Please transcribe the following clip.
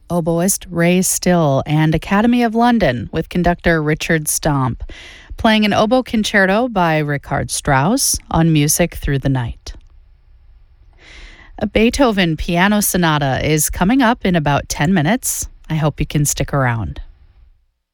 oboist Ray Still and Academy of London with conductor Richard Stomp, playing an oboe concerto by Richard Strauss on Music Through the Night. A Beethoven piano sonata is coming up in about 10 minutes. I hope you can stick around.